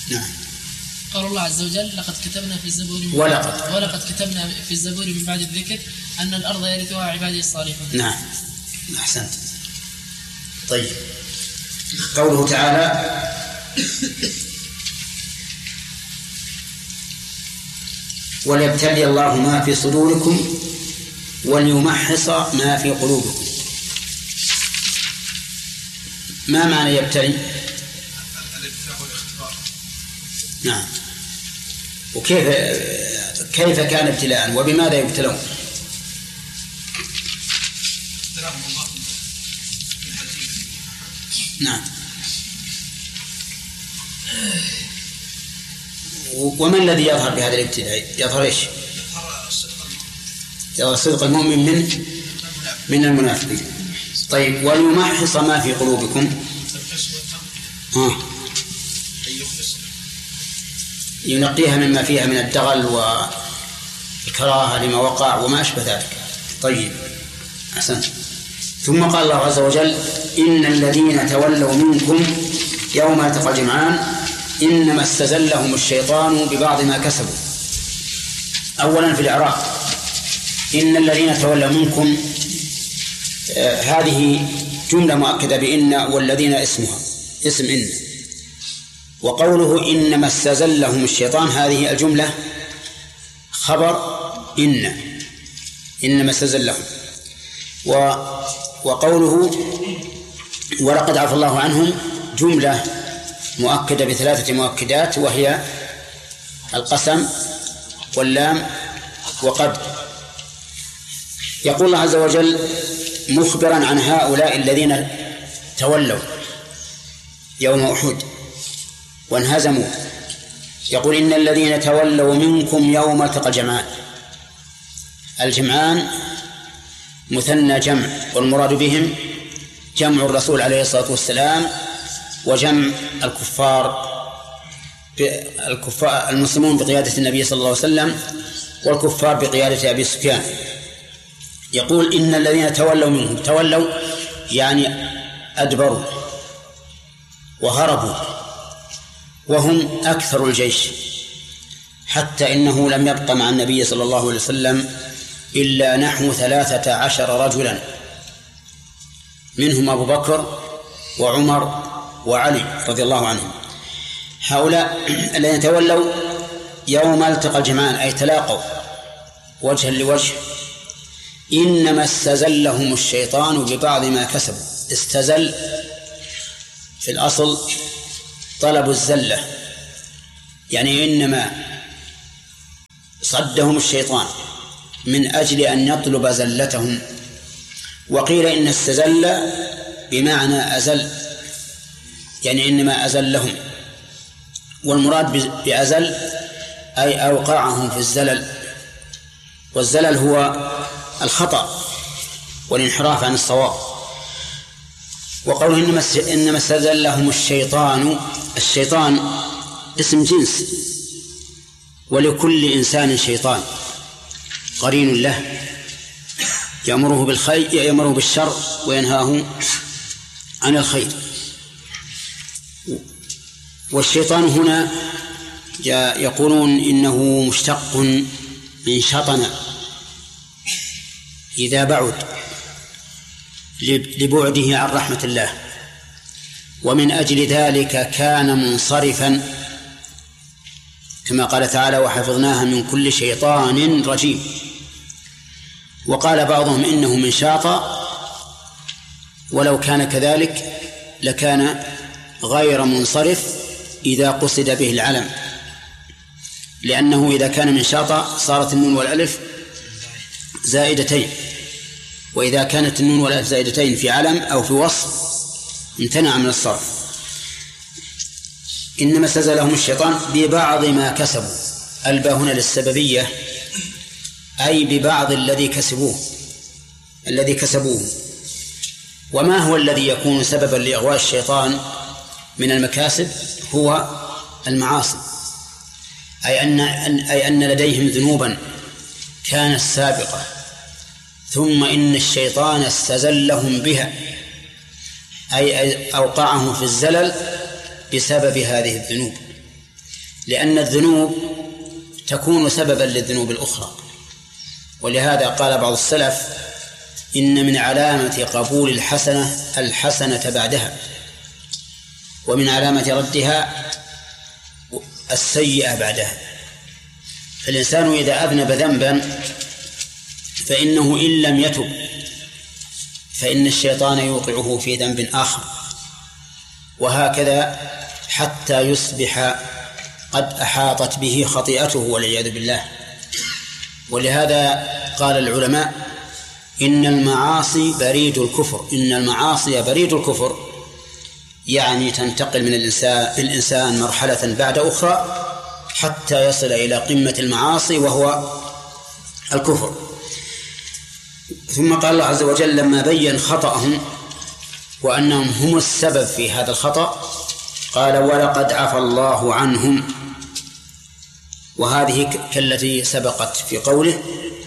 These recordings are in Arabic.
نعم. قال الله عز وجل لقد كتبنا في الزبور ولقد كتبنا في الزبور من بعد الذكر أن الأرض يرثها عبادي الصالحون. نعم أحسنت. طيب قوله تعالى وليبتلي الله ما في صدوركم وليمحص ما في قلوبكم. ما معنى يبتلي؟ الابتلاء والاختبار. نعم. وكيف كان ابتلاء وبماذا يبتلون؟ نعم. وما الذي يظهر بهذا الابتلاء؟ يظهر ايش؟ يظهر صدق المؤمن من المنافقين. طيب وليمحص ما في قلوبكم. ينقيها مما فيها من الدغل والكراهة لما وقع وما أشبه ذلك. طيب أحسنت. ثم قال الله عز وجل إن الذين تولوا منكم يوم التقى الجمعان إنما استزلهم الشيطان ببعض ما كسبوا. أولا في الإعراب إن الذين تولوا منكم هذه جملة مؤكدة بإن والذين اسمها اسم إن. وقوله إنما استزلهم الشيطان هذه الجملة خبر إنما استزلهم. وقوله ولقد عفى الله عنهم جملة مؤكدة بثلاثة مؤكدات وهي القسم واللام وقد. يقول الله عز وجل مخبرا عن هؤلاء الذين تولوا يوم أحد وانهزموا، يقول إن الذين تولوا منكم يوم التقى الجمعان. الجمعان مثنى جمع، والمراد بهم جمع الرسول عليه الصلاة والسلام وجمع الكفار المسلمون بقيادة النبي صلى الله عليه وسلم والكفار بقيادة أبي سفيان. يقول إن الذين تولوا منهم، تولوا يعني أدبروا وهربوا وهم أكثر الجيش، حتى إنه لم يبق مع النبي صلى الله عليه وسلم إلا نحو 13 رجلا، منهم أبو بكر وعمر وعلي رضي الله عنهم. هؤلاء الذين تولوا يوم التقى الجمعان أي تلاقوا وجها لوجه إنما استزلهم الشيطان ببعض ما كسبوا. استزل في الأصل طلب الزلة، يعني إنما صدهم الشيطان من أجل أن يطلب زلتهم. وقيل إن استزل بمعنى أزل، يعني إنما أزلهم، والمراد بأزل أي أوقعهم في الزلل، والزلل هو الخطأ والانحراف عن الصواب. وقوله إنما استزلهم الشيطان اسم جنس، ولكل إنسان شيطان قرين له يأمره بالخير يأمره بالشر وينهاه عن الخير. والشيطان هنا يقولون إنه مشتق من شطن إذا بعد لبعده عن رحمة الله، ومن أجل ذلك كان منصرفا كما قال تعالى وحفظناها من كل شيطان رجيم. وقال بعضهم إنه من شاطئ، ولو كان كذلك لكان غير منصرف إذا قصد به العلم، لأنه إذا كان من شاطئ صارت النون والألف زائدتين، وإذا كانت النون والألف زائدتين في علم أو في وصف امتنع من الصرف. إنما استزلهم الشيطان ببعض ما كسبوا، الباء هنا للسببية أي ببعض الذي كسبوه. وما هو الذي يكون سببا لإغواء الشيطان من المكاسب؟ هو المعاصي، أي أن لديهم ذنوبا كانت سابقة، ثم إن الشيطان استزلهم بها، أي أوقعهم في الزلل بسبب هذه الذنوب. لأن الذنوب تكون سببا للذنوب الأخرى. ولهذا قال بعض السلف: إن من علامة قبول الحسنة بعدها، ومن علامة ردها السيئة بعدها. فالإنسان إذا أذنب ذنبا فإنه إن لم يتب فإن الشيطان يوقعه في ذنب آخر، وهكذا حتى يصبح قد أحاطت به خطيئته والعياذ بالله. ولهذا قال العلماء: إن المعاصي بريد الكفر. إن المعاصي بريد الكفر، يعني تنتقل من الإنسان مرحلة بعد أخرى حتى يصل إلى قمة المعاصي وهو الكفر. ثم قال الله عز وجل لما بين خطأهم وأنهم هم السبب في هذا الخطأ قال: ولقد عفى الله عنهم. وهذه كالتي سبقت في قوله: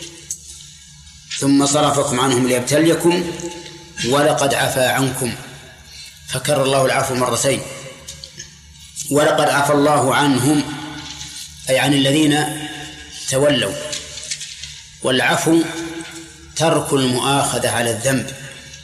ثم صرفكم عنهم ليبتليكم ولقد عفى عنكم، فكرر الله العفو مرتين. ولقد عفى الله عنهم أي عن الذين تولوا. والعفو ترك المؤاخذة على الذنب،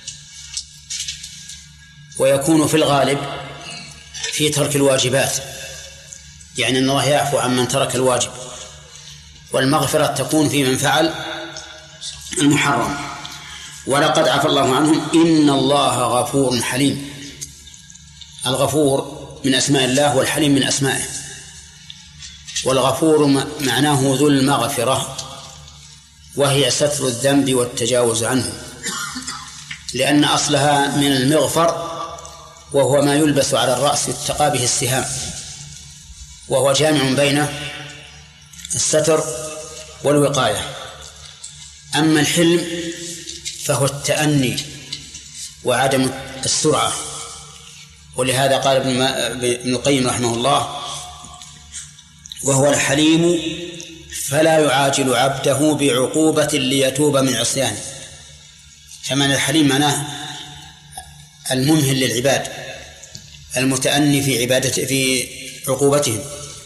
ويكون في الغالب في ترك الواجبات، يعني أن الله يعفو عن من ترك الواجب، والمغفرة تكون في من فعل المحرم. ولقد عفى الله عنهم إن الله غفور حليم. الغفور من أسماء الله والحليم من أسمائه. والغفور معناه ذو المغفرة، وهي ستر الذنب والتجاوز عنه، لأن أصلها من المغفر، وهو ما يلبس على الرأس يتقى به السهام، وهو جامع بين الستر والوقاية. أما الحلم فهو التأني وعدم السرعة. ولهذا قال ابن القيم رحمه الله: وهو الحليم فلا يعاجل عبده بعقوبة ليتوب من عصيانه. فمن الحليم معناه الممهل للعباد، المتأني في عقوبتهم.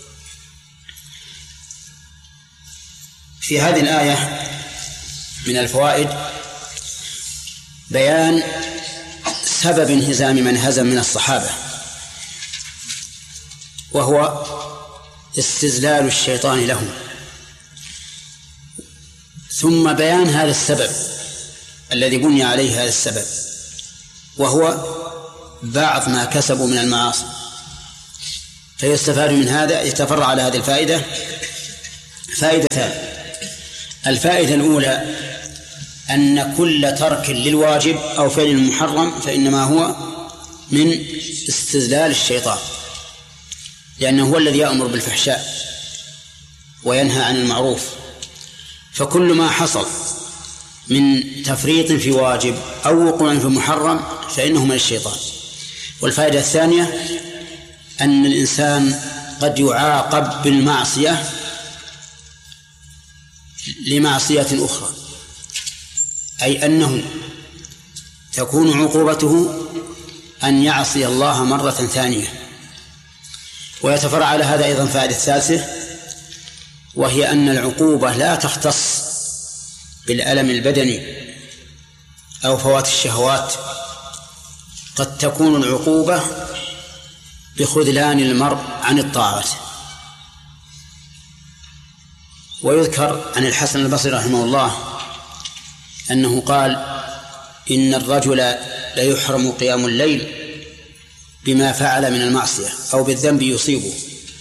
في هذه الآية من الفوائد بيان سبب انهزام من هزم من الصحابة، وهو استذلال الشيطان لهم، ثم بيان هذا السبب الذي بني عليه هذا السبب، وهو بعض ما كسبوا من المعاصي. فيستفاد من هذا، يتفرع على هذه الفائدة فائدتان. الفائدة الأولى أن كل ترك للواجب أو فعل المحرم فإنما هو من استذلال الشيطان، لأنه هو الذي يأمر بالفحشاء وينهى عن المعروف. فكل ما حصل من تفريط في واجب أو وقوع في محرم فإنه من الشيطان. والفائدة الثانية أن الإنسان قد يعاقب بالمعصية لمعصية أخرى، أي أنه تكون عقوبته أن يعصي الله مرة ثانية. ويتفرع على هذا أيضا فائدة ثالثة، وهي أن العقوبة لا تختص بالألم البدني أو فوات الشهوات، قد تكون العقوبة بخذلان المرء عن الطاعات. ويذكر عن الحسن البصري رحمه الله أنه قال: إن الرجل ليحرم قيام الليل بما فعل من المعصية أو بالذنب يصيبه.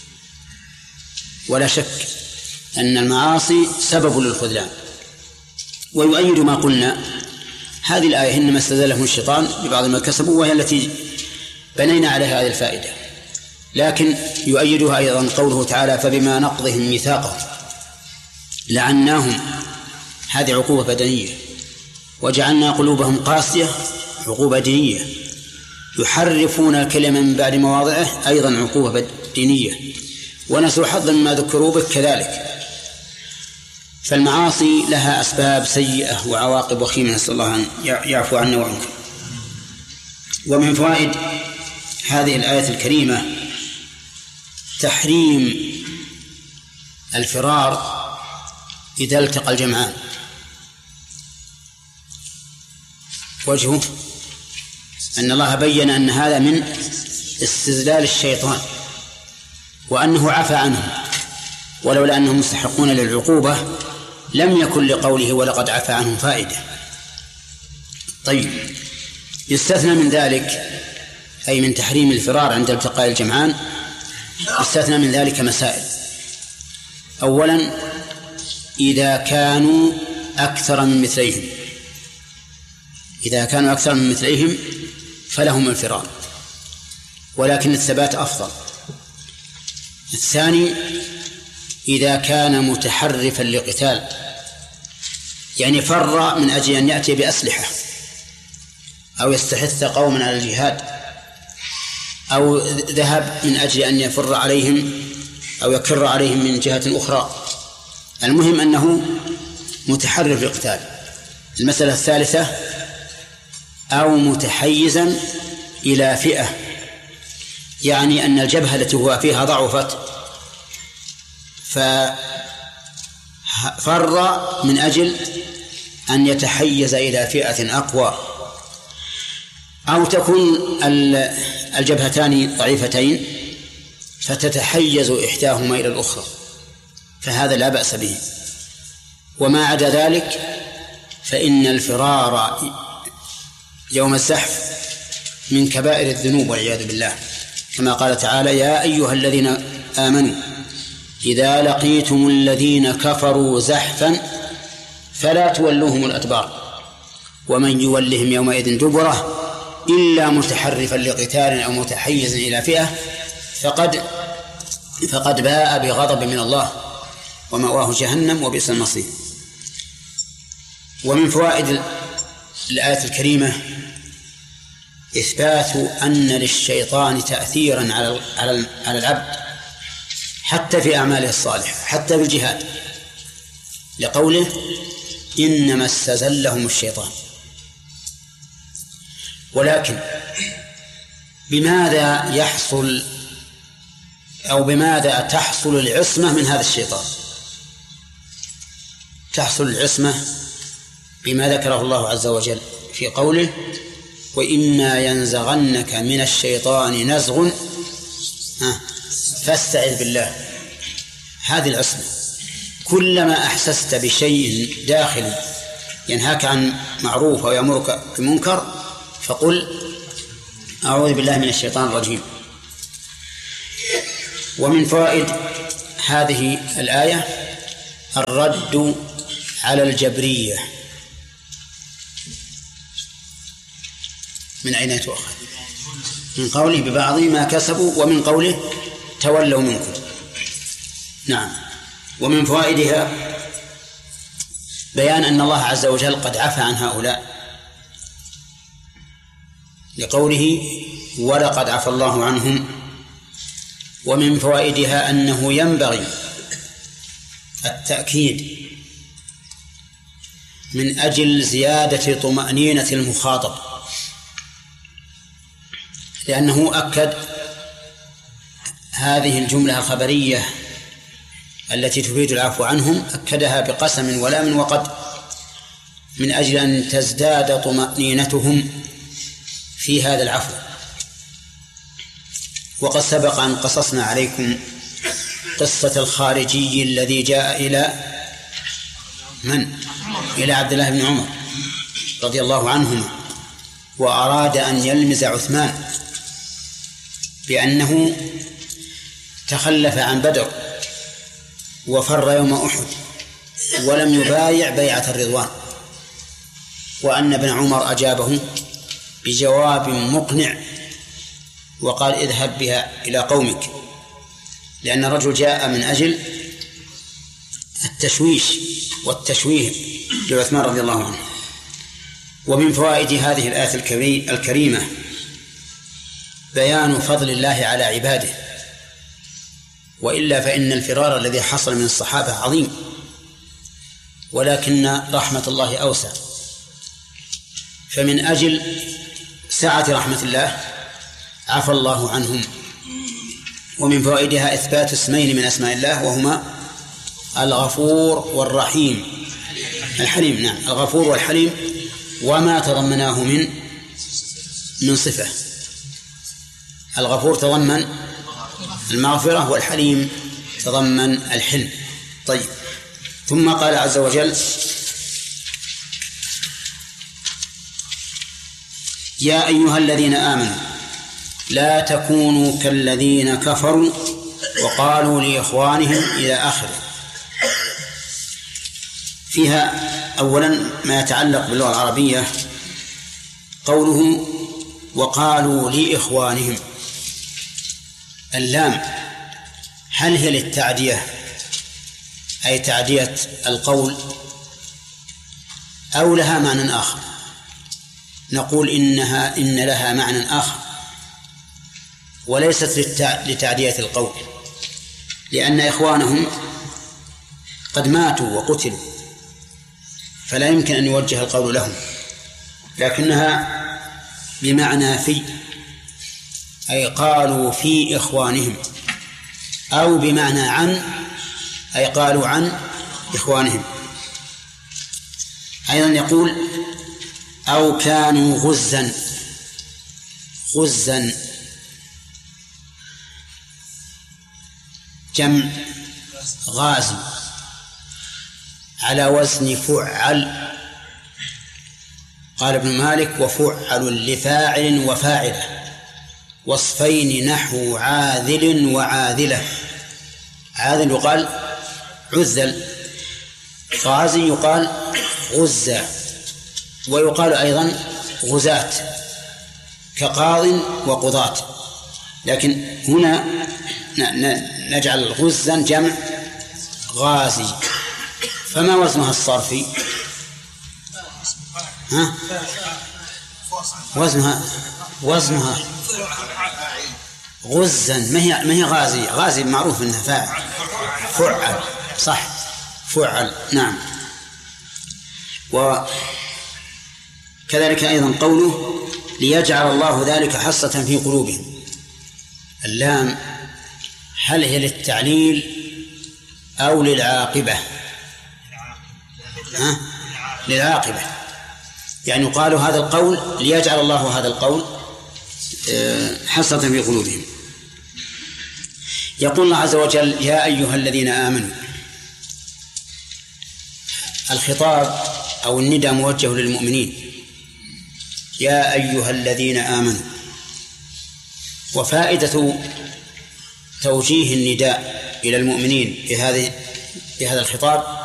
ولا شك أن المعاصي سبب للخذلان. ويؤيد ما قلنا هذه الآية إنما استزلهم الشيطان ببعض ما كسبوا، وهي التي بنينا عليها هذه الفائدة. لكن يؤيدها أيضا قوله تعالى: فبما نقضهم ميثاقهم لعناهم. هذه عقوبة بدنية. وجعلنا قلوبهم قاسية، عقوبة دينية. يحرفون الكلمة من بعد مواضعه، أيضا عقوبة دينية. ونسوا حظا مما ذكروا به كذلك. فالمعاصي لها أسباب سيئة وعواقب وخيمة، نسأل الله أن يعفو عنا وعنكم. ومن فوائد هذه الآية الكريمة تحريم الفرار إذا التقى الجمعان وجهه أن الله بين أن هذا من استذلال الشيطان وأنه عفى عنهم، ولولا أنهم مستحقون للعقوبة لم يكن لقوله ولقد عفى عنهم فائدة. طيب، يستثنى من ذلك أي من تحريم الفرار عند التقاء الجمعان يستثنى من ذلك مسائل. أولا، إذا كانوا أكثر من مثليهم، إذا كانوا أكثر من مثليهم فلهم الفرار، ولكن الثبات أفضل. الثاني، إذا كان متحرفا لقتال، يعني فر من أجل أن يأتي بأسلحة أو يستحث قوما على الجهاد، أو ذهب من أجل أن يفر عليهم أو يكر عليهم من جهة أخرى، المهم أنه متحرف لقتال. المسألة الثالثة، أو متحيزا إلى فئة، يعني أن الجبهة التي هو فيها ضعفت ففر من أجل أن يتحيز إلى فئة أقوى، أو تكون الجبهتان ضعيفتين فتتحيز إحداهما إلى الأخرى، فهذا لا بأس به. وما عدا ذلك فإن الفرار يوم الزحف من كبائر الذنوب والعياذ بالله، كما قال تعالى: يا أيها الذين آمنوا إذا لقيتم الذين كفروا زحفا فلا تولوهم الأدبار ومن يولهم يومئذ دبره إلا متحرفا لقتال أو متحيزا إلى فئة فقد باء بغضب من الله ومأواه جهنم وبئس المصير. ومن فوائد الآية الكريمة إثبات أن للشيطان تأثيرا على العبد حتى في أعماله الصالحة، حتى في الجهاد، لقوله: إنما استزلهم الشيطان. ولكن بماذا يحصل أو بماذا تحصل العصمة من هذا الشيطان؟ تحصل العصمة بما ذكره الله عز وجل في قوله: وإما ينزغنك من الشيطان نزغ فاستعذ بالله. هذه العصمة، كلما أحسست بشيء داخل ينهاك عن معروف أو يأمرك بمنكر فقل: أعوذ بالله من الشيطان الرجيم. ومن فوائد هذه الآية الرد على الجبرية. من أين تؤخذ؟ من قوله ببعض ما كسبوا، ومن قوله تولوا منكم. نعم. ومن فوائدها بيان أن الله عز وجل قد عفى عن هؤلاء، لقوله: ولقد عفى الله عنهم. ومن فوائدها أنه ينبغي التأكيد من أجل زيادة طمأنينة المخاطب، لأنه أكد هذه الجملة الخبرية التي تفيد العفو عنهم، أكدها بقسم ولام وقد، من أجل أن تزداد طمأنينتهم في هذا العفو. وقد سبق أن قصصنا عليكم قصة الخارجي الذي جاء إلى من؟ إلى عبد الله بن عمر رضي الله عنهما، وأراد أن يلمز عثمان بأنه تخلف عن بدر وفر يوم أحد ولم يبايع بيعة الرضوان، وأن ابن عمر أجابه بجواب مقنع وقال: اذهب بها إلى قومك، لأن الرجل جاء من أجل التشويش والتشويه لعثمان رضي الله عنه. ومن فوائد هذه الآية الكريمة بيان فضل الله على عباده، وإلا فإن الفرار الذي حصل من الصحابة عظيم، ولكن رحمة الله أوسع. فمن أجل سعة رحمة الله عفى الله عنهم ومن فوائدها إثبات اسمين من أسماء الله وهما الغفور والرحيم الحليم. نعم، الغفور والحليم وما تضمناه من صفة. الغفور تضمن المغفرة والحليم تضمن الحلم. طيب، ثم قال عز وجل: يا أيها الذين آمنوا لا تكونوا كالذين كفروا وقالوا لإخوانهم إلى آخره. فيها أولا ما يتعلق باللغة العربية، قوله وقالوا لإخوانهم، اللام هل هي للتعدية أي تعدية القول أو لها معنى آخر؟ نقول إن لها معنى آخر وليست لتعدية القول، لأن إخوانهم قد ماتوا وقتلوا فلا يمكن أن يوجه القول لهم، لكنها بمعنى في، أي قالوا في إخوانهم، أو بمعنى عن، أي قالوا عن إخوانهم. أيضا يقول أو كانوا غزا، غزا جمع غازي على وزن فعل. قال ابن مالك وفعل لفاعل وفاعله، وصفين نحو عاذل وعاذلة. عاذل يقال عذل، غازي يقال غزة، ويقال أيضا غزاة كقاض وقضاة، لكن هنا نجعل غزا جمع غازي. فما وزنها الصرفي؟ وزنها غزا، ما هي غازي. غازي معروف انها فاعل، فعل، صح، فعل. نعم. وكذلك أيضا قوله ليجعل الله ذلك حصة في قلوبهم، اللام هل هي للتعليل أو للعاقبة؟ للعاقبة، يعني قالوا هذا القول ليجعل الله هذا القول حصة في قلوبهم. يقول الله عز وجل يا أيها الذين آمنوا، الخطاب أو الندى موجه للمؤمنين، يا أيها الذين آمنوا. وفائدة توجيه النداء إلى المؤمنين في هذا الخطاب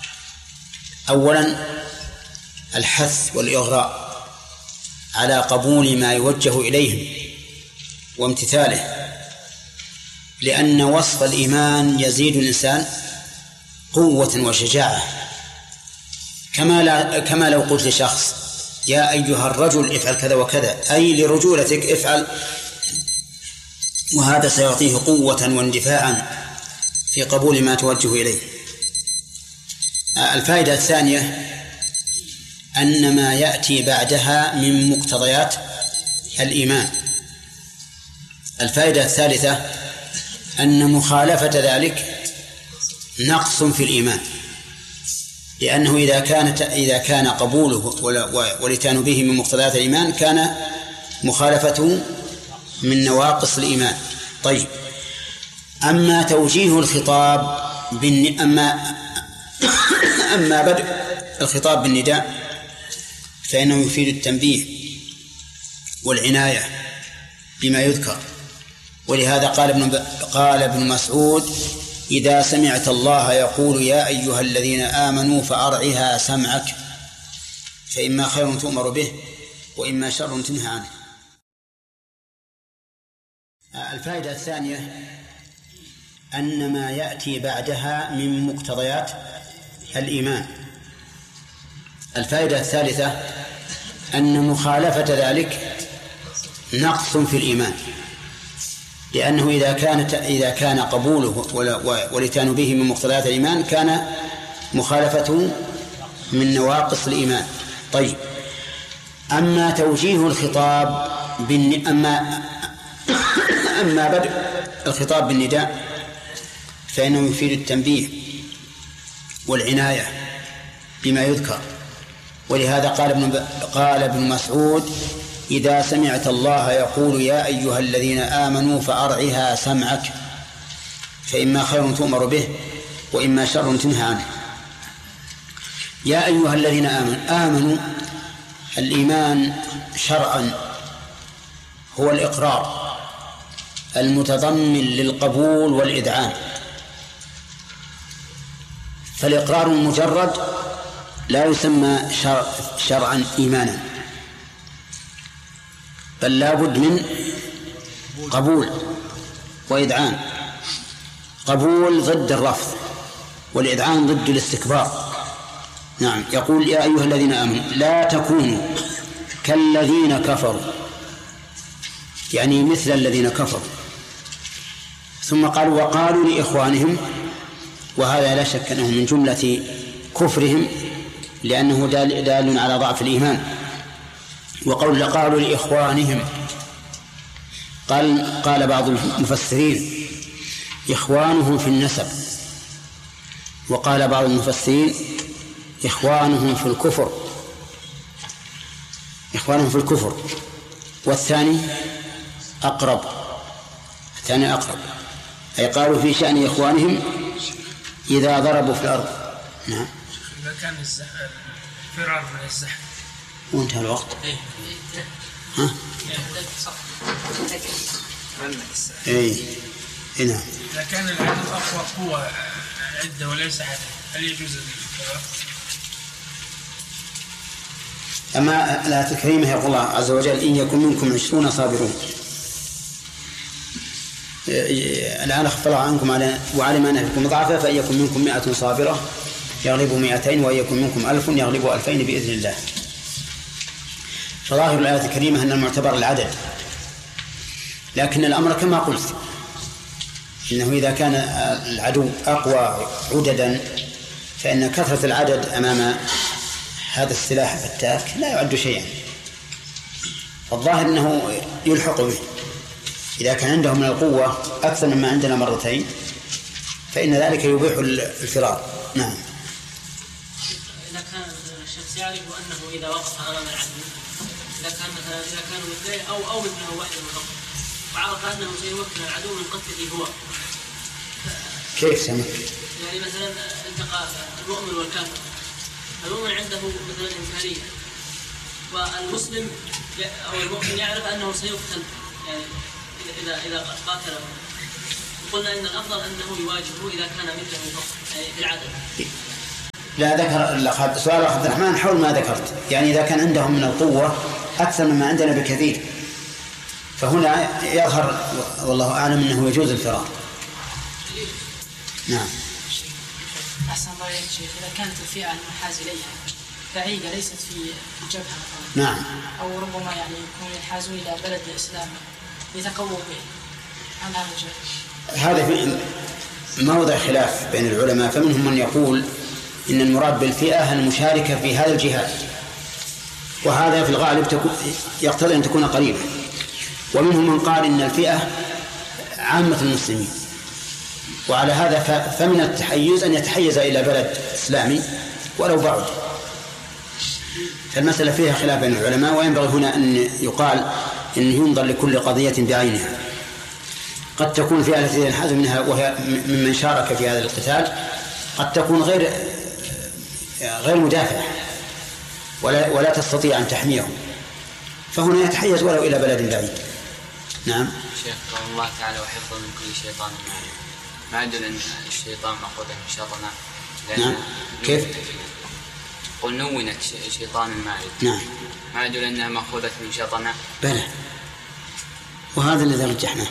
أولا الحث والإغراء على قبول ما يوجه إليهم وامتثاله، لأن وصف الإيمان يزيد الإنسان قوة وشجاعة، كما لو قلت لشخص يا أيها الرجل افعل كذا وكذا، أي لرجولتك افعل، وهذا سيعطيه قوة واندفاعا في قبول ما توجه إليه. الفائدة الثانية أن ما يأتي بعدها من مقتضيات الإيمان. الفائدة الثالثة أن مخالفة ذلك نقص في الإيمان، لأنه إذا كان قبوله والاتيان به من مقتضيات الإيمان كان مخالفته من نواقص الإيمان. طيب، أما توجيه الخطاب أما بدء الخطاب بالنداء فإنه يفيد التنبيه والعناية بما يذكر، ولهذا قال ابن مسعود إذا سمعت الله يقول يا أيها الذين آمنوا فأرعها سمعك، فإما خير تؤمر به وإما شر تنهى عنه. الفائدة الثانية أن ما يأتي بعدها من مقتضيات الإيمان. الفائدة الثالثة أن مخالفة ذلك نقص في الإيمان، لأنه إذا كان قبوله والاتيان به من مقتضيات الإيمان كان مخالفته من نواقص الإيمان. طيب، أما توجيه الخطاب أما بدء الخطاب بالنداء فإنه يفيد التنبيه والعناية بما يذكر، ولهذا قال ابن مسعود: إذا سمعت الله يقول يا أيها الذين آمنوا فأرعها سمعك، فإما خير تؤمر به وإما شر تنهى عنه. يا أيها الذين آمنوا، الإيمان شرعا هو الإقرار المتضمن للقبول والإذعان، فالإقرار المجرد لا يسمى شرعا إيمانا، بل لا بد من قبول وإذعان. قبول ضد الرفض، والإذعان ضد الاستكبار. نعم، يقول: يا أيها الذين آمنوا لا تكونوا كالذين كفروا، يعني مثل الذين كفروا. ثم قالوا: وقالوا لإخوانهم، وهذا لا شك أنه من جملة كفرهم، لأنه دال على ضعف الإيمان. قالوا لإخوانهم، قال بعض المفسرين: إخوانهم في النسب، وقال بعض المفسرين: إخوانهم في الكفر، إخوانهم في الكفر. والثاني أقرب، الثاني أقرب، أي قالوا في شأن إخوانهم إذا ضربوا في الأرض. نعم. إذا كان فرار من الزحف وانتهى الوقت. ها؟ نعم. إذا كان العدد أقوى قوة عدة وليس حدث، هل يجوز الفرار؟ أما الآية الكريمة يقول الله عز وجل: إن يكن منكم 20 صابرون. الآن خفف الله عنكم وعلم أن فيكم ضعفا، فإن يكن منكم 100 صابرة يغلبوا 200، وإن يكن منكم 1000 يغلبوا 2000 بإذن الله. فظاهر الآية الكريمة أن المعتبر العدد، لكن الأمر كما قلت، إنه إذا كان العدو أقوى عددا فإن كثرة العدد أمام هذا السلاح الفتاك لا يعد شيئا. الظاهر أنه يلحق به، إذا كان عنده من القوة أكثر مما عندنا مرتين فإن ذلك يبيح الفرار. نعم. إذا كان الشخص يعرف أنه إذا وقف أمام العدو، إذا كانوا مثليه أو مثله واحد فقط، وعرف أنه سيمكن العدو من قتله هو، كيف سمك؟ يعني مثلا التقى المؤمن والكافر، المؤمن عنده مثلا إمكانية، والمسلم أو المؤمن يعرف أنه سيقتل، يعني إذا قاتله، وقلنا إن الأفضل أنه يواجهه إذا كان مثله فقط، يعني في العدد. لا، ذكر سؤال عبد الرحمن حول ما ذكرت، يعني إذا كان عندهم من القوة أكثر مما عندنا بكثير، فهنا يظهر والله أعلم أنه يجوز الفرار. نعم. أحسن الله إليك شيخ، إذا كانت الفئة المنحاز إليها بعيدة ليست في الجبهة مثلا، نعم، أو ربما يعني يكون ينحازون إلى بلد إسلامي يتقووا به، هل هذا جائز؟ هذا في موضع خلاف بين العلماء، فمنهم من يقول إن المراد بالفئة المشاركة في هذا الجهاد، وهذا في الغالب يقتضي أن تكون قريبة. ومنهم من قال إن الفئة عامة المسلمين، وعلى هذا فمن التحيز أن يتحيز إلى بلد إسلامي ولو بعد. فالمسألة فيها خلاف بين العلماء، وينبغي هنا أن يقال إن ينظر لكل قضية بعينها. قد تكون فئة التي ينحاز منها وهي ممن شارك في هذا القتال، قد تكون غير مدافع ولا تستطيع أن تحميهم، فهنا يتحيز ولو إلى بلد بعيد. نعم. شيخ قال الله تعالى: وحفظا من كل شيطان مارد، ما أدل أن الشيطان مأخوذ من شيطان. نعم. كيف؟ قل نونت شيطان مارد. نعم. ما أدل أنها مأخوذة من شيطان. بلى، وهذا الذي رجحناه.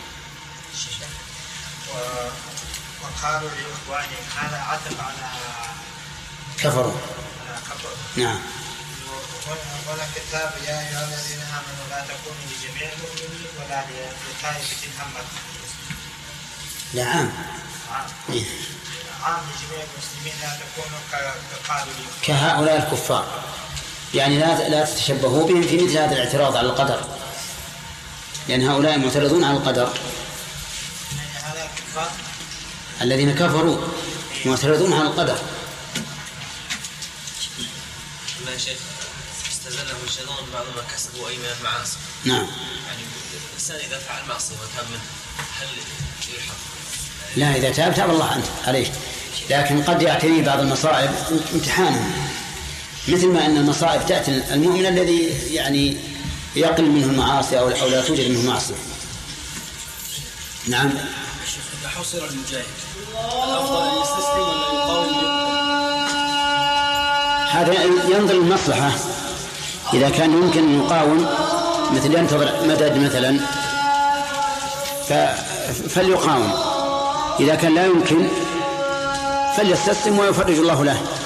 وقالوا لإخوانهم، هذا عطف على كفروا. نعم. ولا كتاب يا أيها الذين آمنوا لا تكونوا لجميع المؤمنين ولا لطائفة همت. لا، عام. عام لجميع المسلمين، لا تكونوا كقالوا كهؤلاء الكفار، يعني لا تتشبهوا بهم في مثل هذا الاعتراض على القدر، لأن هؤلاء معترضون على القدر، الذين كفروا معترضون على القدر. يا شيخ استزلهم الشيطان بعض ما كسبوا أي من المعاصي. نعم. يعني الإنسان إذا فعل معصية وتاب منه هل يلحق؟ لا، إذا تاب الله عنه عليه، لكن قد يعتني بعض المصائب امتحانا، مثل ما أن المصائب تأتي المؤمن الذي يعني يقل منه المعاصي أو لا توجد منه معصية. نعم. إذا حصر المجاهد الأفضل أن يستسلم ولا يقاوم؟ هذا ينظر المصلحة. إذا كان يمكن أن يقاوم مثل ينتظر مدد مثلا فليقاوم، إذا كان لا يمكن فليستسلم ويفرج الله له.